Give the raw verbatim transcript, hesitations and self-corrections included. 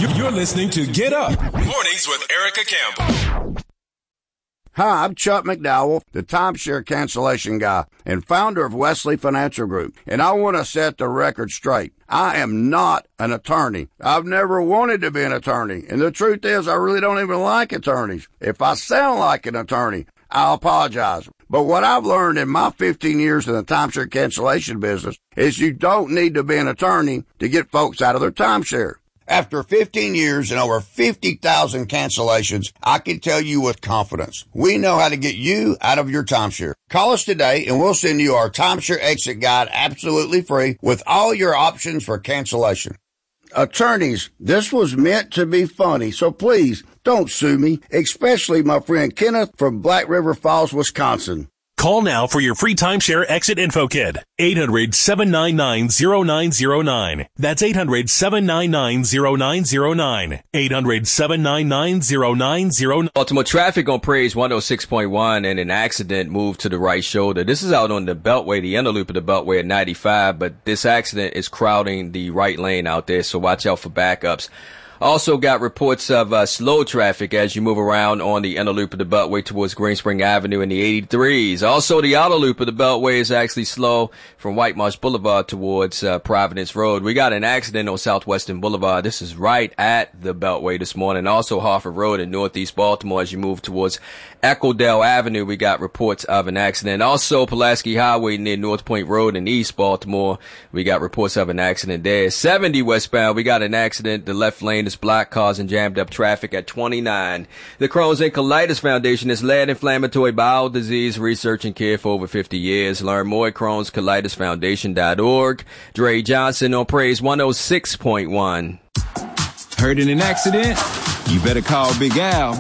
You're listening to Get Up Mornings with Erica Campbell. Hi, I'm Chuck McDowell, the timeshare cancellation guy and founder of Wesley Financial Group, and I want to set the record straight. I am not an attorney. I've never wanted to be an attorney, and the truth is I really don't even like attorneys. If I sound like an attorney, I'll apologize. But what I've learned in my fifteen years in the timeshare cancellation business is you don't need to be an attorney to get folks out of their timeshare. After fifteen years and over fifty thousand cancellations, I can tell you with confidence, we know how to get you out of your timeshare. Call us today and we'll send you our timeshare exit guide absolutely free with all your options for cancellation. Attorneys, this was meant to be funny, so please don't sue me, especially my friend Kenneth from Black River Falls, Wisconsin. Call now for your free timeshare exit info kit. eight hundred, seven nine nine, zero nine zero nine. That's eight hundred, seven nine nine, zero nine zero nine. eight hundred, seven nine nine, zero nine zero nine. Baltimore traffic on Praise one oh six point one, and an accident moved to the right shoulder. This is out on the Beltway, the inner loop of the Beltway at ninety-five, but this accident is crowding the right lane out there, so watch out for backups. Also got reports of uh, slow traffic as you move around on the inner loop of the Beltway towards Greenspring Avenue in the eighty-threes. Also, the outer loop of the Beltway is actually slow from White Marsh Boulevard towards uh, Providence Road. We got an accident on Southwestern Boulevard. This is right at the Beltway this morning. Also, Harford Road in Northeast Baltimore as you move towards Echoedale Avenue. We got reports of an accident. Also, Pulaski Highway near North Point Road in East Baltimore. We got reports of an accident there. seventy westbound, we got an accident. The left lane is blocked, causing jammed up traffic at twenty-nine. The Crohn's and Colitis Foundation has led inflammatory bowel disease research and care for over fifty years. Learn more at crohns colitis foundation dot org. Dre Johnson on Praise one oh six point one. Heard in an accident? You better call Big Al.